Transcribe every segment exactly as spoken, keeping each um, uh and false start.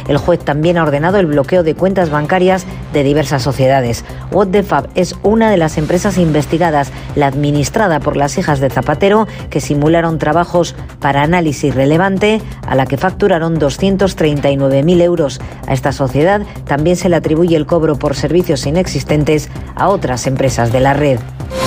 El juez también ha ordenado el bloqueo de cuentas bancarias de diversas sociedades. What the Fab es una de las empresas investigadas, la administrada por las hijas de Zapatero, que simularon trabajos para Análisis Relevante, a la que facturaron doscientos treinta y nueve mil euros. A esta sociedad también se le atribuye el cobro por servicios inexistentes a otras empresas de la red.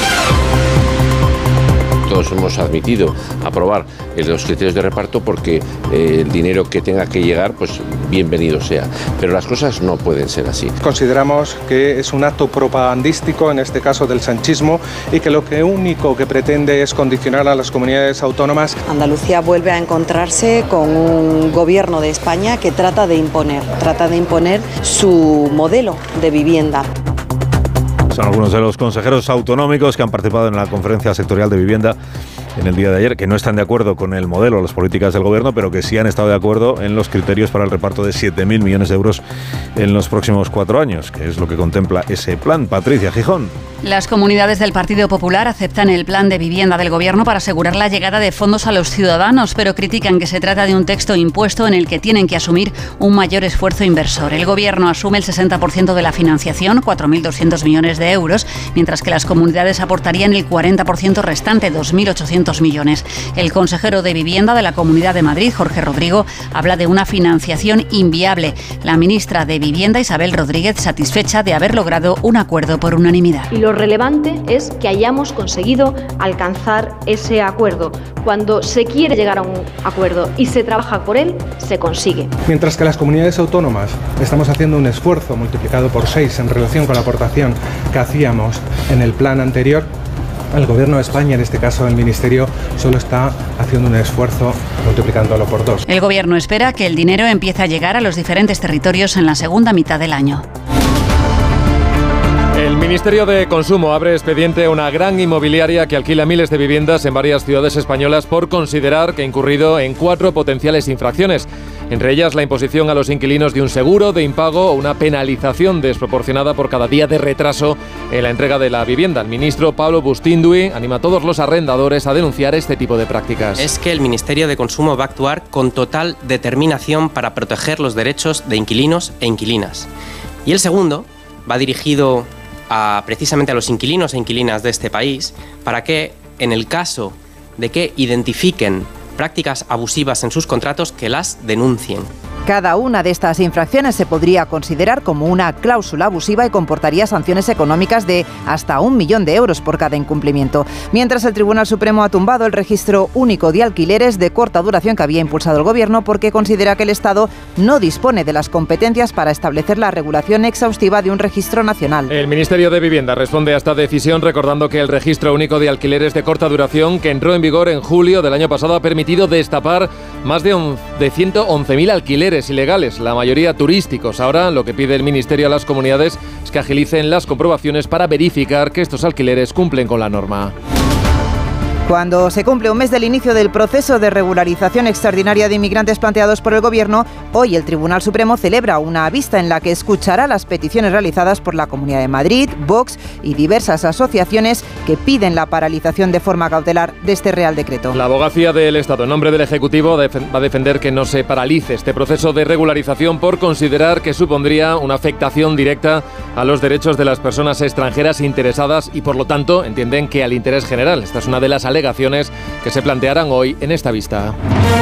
Todos hemos admitido aprobar los criterios de reparto porque eh, el dinero que tenga que llegar, pues bienvenido sea. Pero las cosas no pueden ser así. Consideramos que es un acto propagandístico, en este caso del sanchismo, y que lo que único que pretende es condicionar a las comunidades autónomas. Andalucía vuelve a encontrarse con un gobierno de España que trata de imponer, trata de imponer su modelo de vivienda. Son algunos de los consejeros autonómicos que han participado en la conferencia sectorial de vivienda en el día de ayer, que no están de acuerdo con el modelo, las políticas del gobierno, pero que sí han estado de acuerdo en los criterios para el reparto de siete mil millones de euros en los próximos cuatro años, que es lo que contempla ese plan. Patricia Gijón. Las comunidades del Partido Popular aceptan el plan de vivienda del gobierno para asegurar la llegada de fondos a los ciudadanos, pero critican que se trata de un texto impuesto en el que tienen que asumir un mayor esfuerzo inversor. El gobierno asume el sesenta por ciento de la financiación, cuatro mil doscientos millones de euros, mientras que las comunidades aportarían el cuarenta por ciento restante, dos mil ochocientos millones. El consejero de Vivienda de la Comunidad de Madrid, Jorge Rodrigo, habla de una financiación inviable. La ministra de Vivienda, Isabel Rodríguez, satisfecha de haber logrado un acuerdo por unanimidad. Y lo relevante es que hayamos conseguido alcanzar ese acuerdo. Cuando se quiere llegar a un acuerdo y se trabaja por él, se consigue. Mientras que las comunidades autónomas estamos haciendo un esfuerzo multiplicado por seis en relación con la aportación que hacíamos en el plan anterior, el Gobierno de España, en este caso el Ministerio, solo está haciendo un esfuerzo multiplicándolo por dos. El Gobierno espera que el dinero empiece a llegar a los diferentes territorios en la segunda mitad del año. El Ministerio de Consumo abre expediente a una gran inmobiliaria que alquila miles de viviendas en varias ciudades españolas por considerar que ha incurrido en cuatro potenciales infracciones. Entre ellas, la imposición a los inquilinos de un seguro de impago o una penalización desproporcionada por cada día de retraso en la entrega de la vivienda. El ministro Pablo Bustindui anima a todos los arrendadores a denunciar este tipo de prácticas. Es que el Ministerio de Consumo va a actuar con total determinación para proteger los derechos de inquilinos e inquilinas. Y el segundo va dirigido a, precisamente a los inquilinos e inquilinas de este país, para que, en el caso de que identifiquen prácticas abusivas en sus contratos, que las denuncien. Cada una de estas infracciones se podría considerar como una cláusula abusiva y comportaría sanciones económicas de hasta un millón de euros por cada incumplimiento. Mientras, el Tribunal Supremo ha tumbado el registro único de alquileres de corta duración que había impulsado el Gobierno porque considera que el Estado no dispone de las competencias para establecer la regulación exhaustiva de un registro nacional. El Ministerio de Vivienda responde a esta decisión recordando que el registro único de alquileres de corta duración, que entró en vigor en julio del año pasado, ha permitido destapar más de, on, de ciento once mil alquileres ilegales, la mayoría turísticos. Ahora lo que pide el Ministerio a las comunidades es que agilicen las comprobaciones para verificar que estos alquileres cumplen con la norma. Cuando se cumple un mes del inicio del proceso de regularización extraordinaria de inmigrantes planteados por el Gobierno, hoy el Tribunal Supremo celebra una vista en la que escuchará las peticiones realizadas por la Comunidad de Madrid, Vox y diversas asociaciones que piden la paralización de forma cautelar de este Real Decreto. La Abogacía del Estado, en nombre del Ejecutivo, va a defender que no se paralice este proceso de regularización por considerar que supondría una afectación directa a los derechos de las personas extranjeras interesadas y, por lo tanto, entienden que al interés general. Esta es una de las alegaciones que se plantearán hoy en esta vista.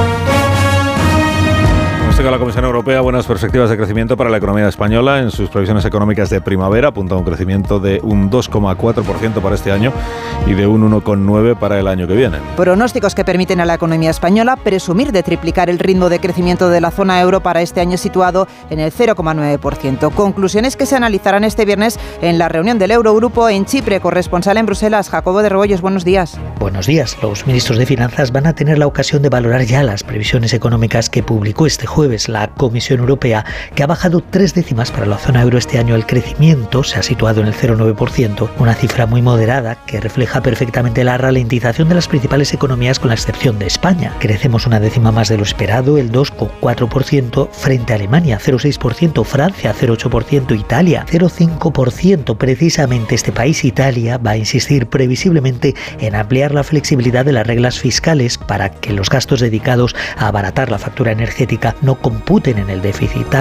La Comisión Europea buenas perspectivas de crecimiento para la economía española. En sus previsiones económicas de primavera apunta a un crecimiento de un dos coma cuatro por ciento para este año y de un uno coma nueve por ciento para el año que viene. Pronósticos que permiten a la economía española presumir de triplicar el ritmo de crecimiento de la zona euro para este año, situado en el cero coma nueve por ciento. Conclusiones que se analizarán este viernes en la reunión del Eurogrupo en Chipre. Corresponsal en Bruselas, Jacobo de Rebollos, buenos días. Buenos días. Los ministros de Finanzas van a tener la ocasión de valorar ya las previsiones económicas que publicó este jueves la Comisión Europea, que ha bajado tres décimas para la zona euro este año. El crecimiento se ha situado en el cero coma nueve por ciento, una cifra muy moderada que refleja perfectamente la ralentización de las principales economías con la excepción de España. Crecemos una décima más de lo esperado, el dos coma cuatro por ciento frente a Alemania, cero coma seis por ciento, Francia, cero coma ocho por ciento, Italia, cero coma cinco por ciento. Precisamente este país, Italia, va a insistir previsiblemente en ampliar la flexibilidad de las reglas fiscales para que los gastos dedicados a abaratar la factura energética no computen en el déficit.